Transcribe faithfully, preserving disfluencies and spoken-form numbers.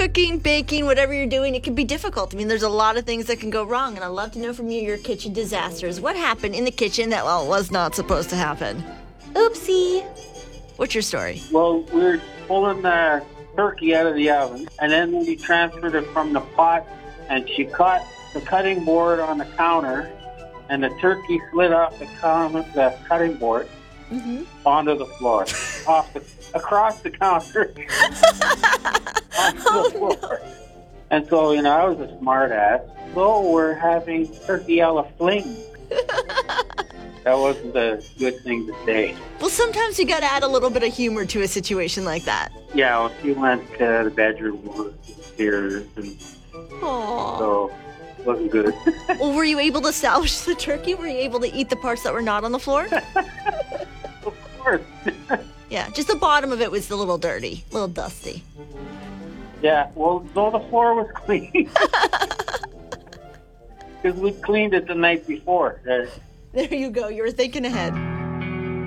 cooking, baking, whatever you're doing, it can be difficult. I mean, there's a lot of things that can go wrong, and I'd love to know from you your kitchen disasters. What happened in the kitchen that, well, was not supposed to happen? Oopsie. What's your story? Well, we were pulling the turkey out of the oven, and then we transferred it from the pot, and she caught the cutting board on the counter, and the turkey slid off the, com- the cutting board mm-hmm. onto the floor, off the across the counter onto oh, the floor. No. And so, you know, I was a smart ass. So we're having turkey a la fling. That wasn't a good thing to say. Well, sometimes you got to add a little bit of humor to a situation like that. Yeah, well, she went to the bedroom upstairs, and Aww. so it wasn't good. Well, were you able to salvage the turkey? Were you able to eat the parts that were not on the floor? Of course. Yeah, just the bottom of it was a little dirty, a little dusty. Yeah, well, so the floor was clean. Because we cleaned it the night before. There you go. You were thinking ahead.